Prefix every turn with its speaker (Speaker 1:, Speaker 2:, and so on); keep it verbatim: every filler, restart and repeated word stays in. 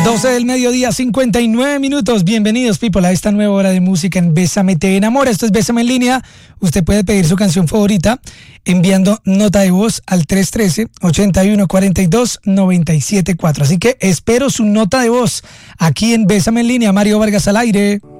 Speaker 1: doce del mediodía, cincuenta y nueve minutos. Bienvenidos, people, a esta nueva hora de música en Bésame Te Enamora. Esto es Bésame en Línea. Usted puede pedir su canción favorita enviando nota de voz al tres uno tres, ocho uno cuatro dos, nueve siete cuatro. Así que espero su nota de voz aquí en Bésame en Línea. Mario Vargas al aire.